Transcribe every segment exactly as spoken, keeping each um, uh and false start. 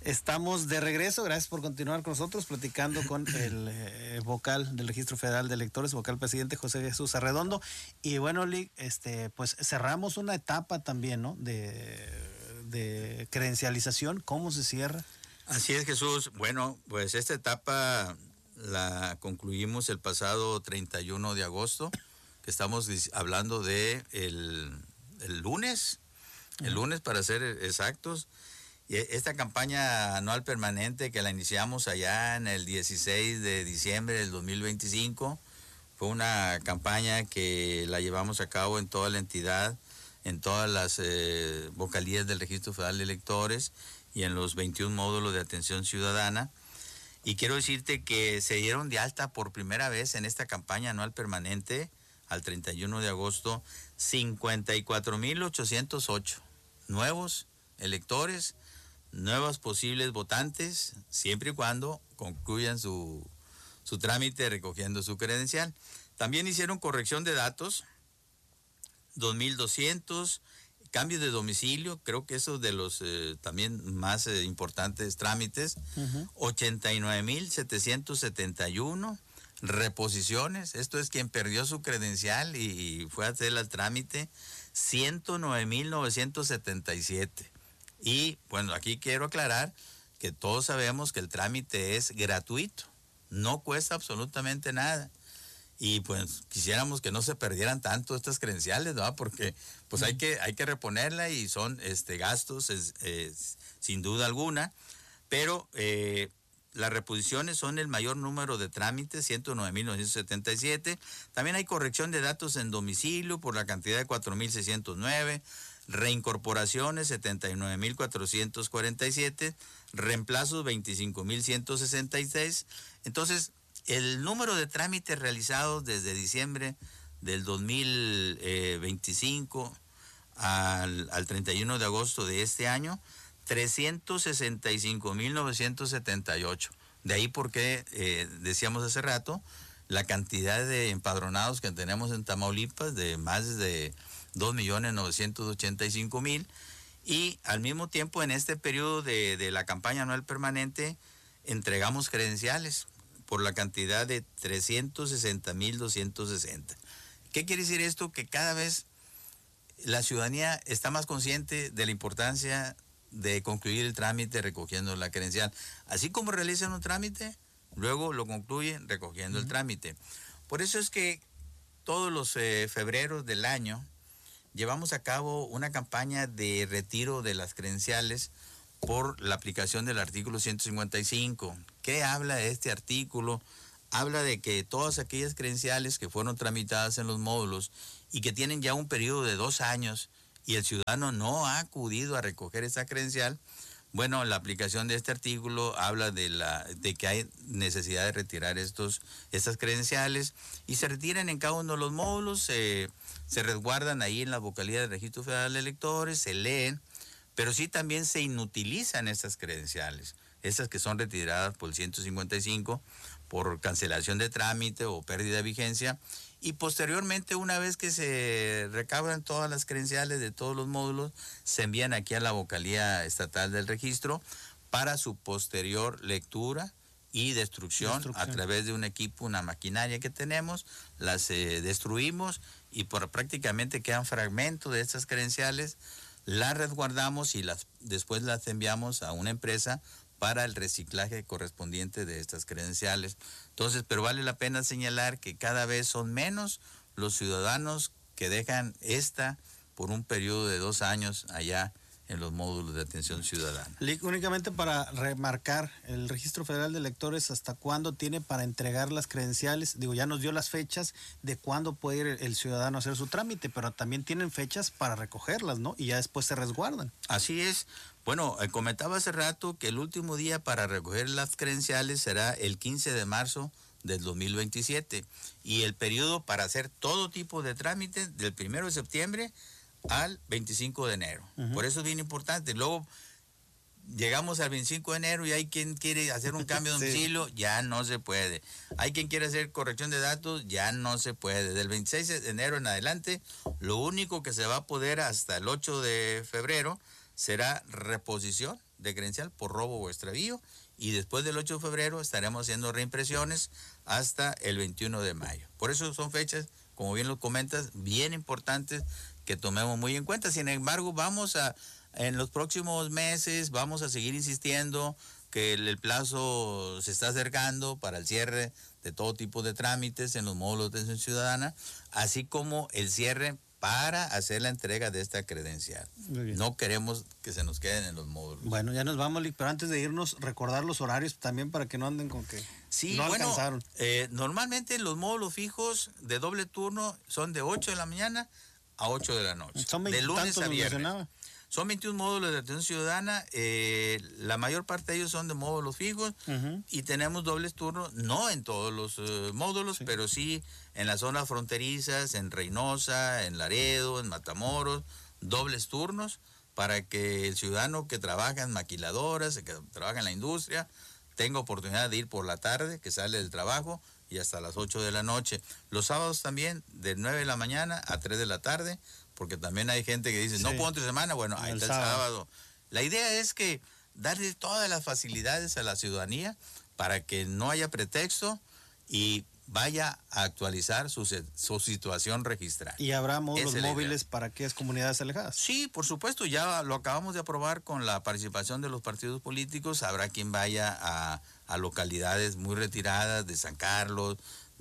Estamos de regreso, gracias por continuar con nosotros, platicando con el eh, vocal del Registro Federal de Electores, vocal presidente José Jesús Arredondo. Y bueno, Lee, este, pues cerramos una etapa también, ¿no? De, de credencialización. ¿Cómo se cierra? Así es, Jesús. Bueno, pues esta etapa la concluimos el pasado treinta y uno de agosto, que estamos hablando de el, el lunes, el lunes para ser exactos. Esta campaña anual permanente que la iniciamos allá en el dieciséis de diciembre del dos mil veinticinco, fue una campaña que la llevamos a cabo en toda la entidad, en todas las eh, vocalías del Registro Federal de Electores y en los veintiún módulos de atención ciudadana. Y quiero decirte que se dieron de alta por primera vez en esta campaña anual permanente, al treinta y uno de agosto, cincuenta y cuatro mil ochocientos ocho nuevos electores, nuevos posibles votantes, siempre y cuando concluyan su, su trámite recogiendo su credencial. También hicieron corrección de datos, dos mil doscientos, cambio de domicilio, creo que eso de los eh, también más eh, importantes trámites, uh-huh. ochenta y nueve mil setecientos setenta y uno, reposiciones, esto es quien perdió su credencial y, y fue a hacer el trámite, ciento nueve mil novecientos setenta y siete. Y bueno, aquí quiero aclarar que todos sabemos que el trámite es gratuito, no cuesta absolutamente nada. Y pues quisiéramos que no se perdieran tanto estas credenciales, ¿no? Porque pues hay que, hay que reponerla y son este, gastos es, es, sin duda alguna, pero eh, las reposiciones son el mayor número de trámites, ciento nueve mil novecientos setenta y siete. También hay corrección de datos en domicilio por la cantidad de cuatro mil seiscientos nueve. Reincorporaciones setenta y nueve mil cuatrocientos cuarenta y siete, reemplazos veinticinco mil ciento sesenta y seis. Entonces, el número de trámites realizados desde diciembre del dos mil veinticinco al, al treinta y uno de agosto de este año, trescientos sesenta y cinco mil novecientos setenta y ocho. De ahí porque eh, decíamos hace rato, la cantidad de empadronados que tenemos en Tamaulipas, de más de dos millones novecientos ochenta y cinco mil, y al mismo tiempo en este periodo de, de la campaña anual permanente entregamos credenciales por la cantidad de trescientos sesenta mil doscientos sesenta. ¿Qué quiere decir esto? Que cada vez la ciudadanía está más consciente de la importancia de concluir el trámite recogiendo la credencial. Así como realizan un trámite, luego lo concluyen recogiendo uh-huh. el trámite. Por eso es que todos los eh, febreros del año llevamos a cabo una campaña de retiro de las credenciales por la aplicación del artículo ciento cincuenta y cinco. ¿Qué habla de este artículo? Habla de que todas aquellas credenciales que fueron tramitadas en los módulos y que tienen ya un periodo de dos años y el ciudadano no ha acudido a recoger esa credencial, bueno, la aplicación de este artículo habla de la de que hay necesidad de retirar estos estas credenciales y se retiran en cada uno de los módulos, eh, se resguardan ahí en la vocalía del Registro Federal de Electores, se leen, pero sí también se inutilizan estas credenciales, estas que son retiradas por el ciento cincuenta y cinco por cancelación de trámite o pérdida de vigencia, y posteriormente, una vez que se recaban todas las credenciales de todos los módulos, se envían aquí a la vocalía estatal del registro para su posterior lectura y destrucción, destrucción. a través de un equipo, una maquinaria que tenemos, las eh, destruimos y por prácticamente quedan fragmentos de estas credenciales, las resguardamos y las después las enviamos a una empresa para el reciclaje correspondiente de estas credenciales. Entonces, pero vale la pena señalar que cada vez son menos los ciudadanos que dejan esta por un periodo de dos años allá en los módulos de atención ciudadana. Lic, únicamente para remarcar, el Registro Federal de Electores, ¿hasta cuándo tiene para entregar las credenciales? Digo, ya nos dio las fechas de cuándo puede ir el ciudadano a hacer su trámite, pero también tienen fechas para recogerlas, ¿no? Y ya después se resguardan. Así es. Bueno, eh, comentaba hace rato que el último día para recoger las credenciales será el quince de marzo del dos mil veintisiete y el periodo para hacer todo tipo de trámites del primero de septiembre al veinticinco de enero. Uh-huh. Por eso es bien importante. Luego llegamos al veinticinco de enero y hay quien quiere hacer un cambio de domicilio, sí. ya no se puede. Hay quien quiere hacer corrección de datos, ya no se puede. Del veintiséis de enero en adelante, lo único que se va a poder hasta el ocho de febrero será reposición de credencial por robo o extravío, y después del ocho de febrero estaremos haciendo reimpresiones hasta el veintiuno de mayo. Por eso son fechas, como bien lo comentas, bien importantes que tomemos muy en cuenta. Sin embargo, vamos a, en los próximos meses, vamos a seguir insistiendo que el, el plazo se está acercando para el cierre de todo tipo de trámites en los módulos de atención ciudadana, así como el cierre para hacer la entrega de esta credencial. No queremos que se nos queden en los módulos. Bueno, ya nos vamos, Lic, pero antes de irnos, recordar los horarios también para que no anden con que sí, no bueno, alcanzaron. Eh, normalmente los módulos fijos de doble turno son de ocho de la mañana a ocho de la noche. Son de lunes a viernes. Son veintiún módulos de atención ciudadana, eh, la mayor parte de ellos son de módulos fijos, uh-huh. y tenemos dobles turnos, no en todos los uh, módulos, sí. pero sí en las zonas fronterizas, en Reynosa, en Laredo, en Matamoros, dobles turnos para que el ciudadano que trabaja en maquiladoras, que trabaja en la industria, tenga oportunidad de ir por la tarde, que sale del trabajo, y hasta las ocho de la noche. Los sábados también, de nueve de la mañana a tres de la tarde, porque también hay gente que dice, sí. no puedo entre semana, bueno, ahí está el sábado. sábado. La idea es que darle todas las facilidades a la ciudadanía para que no haya pretexto y vaya a actualizar su, su situación registral. ¿Y habrá módulos móviles para aquellas comunidades alejadas? Sí, por supuesto, ya lo acabamos de aprobar con la participación de los partidos políticos. Habrá quien vaya a, a localidades muy retiradas de San Carlos,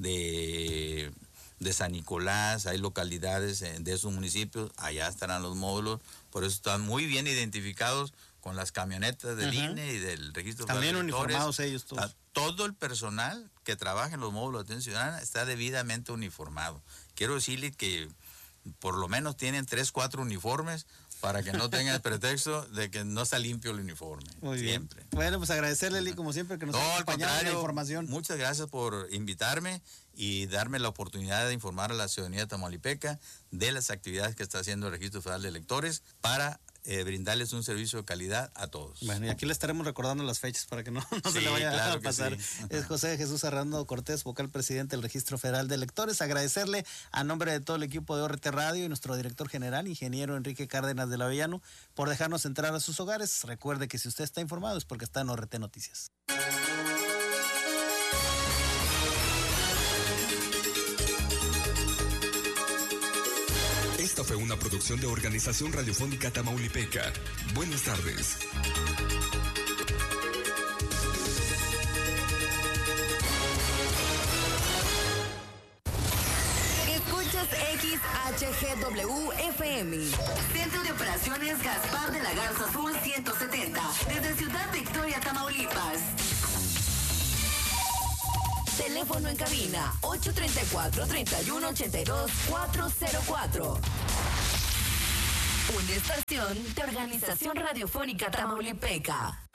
de... de San Nicolás, hay localidades de esos municipios, allá estarán los módulos, por eso están muy bien identificados con las camionetas del uh-huh. I N E y del registro de también uniformados ellos todos. Todo el personal que trabaja en los módulos de atención ciudadana está debidamente uniformado. Quiero decirle que por lo menos tienen tres, cuatro uniformes para que no tengan el pretexto de que no está limpio el uniforme. Muy siempre. Bien. Bueno, pues agradecerle, Eli, como siempre, que nos no, ha acompañado en la información. Muchas gracias por invitarme y darme la oportunidad de informar a la ciudadanía tamaulipeca de las actividades que está haciendo el Registro Federal de Electores para eh, brindarles un servicio de calidad a todos. Bueno, y aquí le estaremos recordando las fechas para que no, no sí, se le vaya claro a pasar. Sí. Es José Jesús Arredondo Cortés, vocal presidente del Registro Federal de Electores. Agradecerle a nombre de todo el equipo de O R T Radio y nuestro director general, ingeniero Enrique Cárdenas de la Avellano, por dejarnos entrar a sus hogares. Recuerde que si usted está informado es porque está en O R T Noticias. Esta fue una producción de Organización Radiofónica Tamaulipeca. Buenas tardes. Escuchas X H G W F M. Centro de Operaciones Gaspar de la Garza Sur ciento setenta. Desde Ciudad Victoria, Tamaulipas. Teléfono en cabina ocho tres cuatro, tres uno ocho dos, cuatro cero cuatro. Una estación de Organización Radiofónica Tamaulipeca.